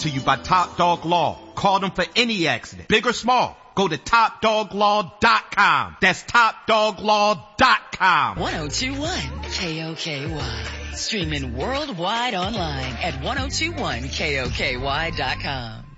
To you by Top Dog Law. Call them for any accident, big or small. Go to TopDogLaw.com. That's TopDogLaw.com. 1021 KOKY. Streaming worldwide online at 1021KOKY.com.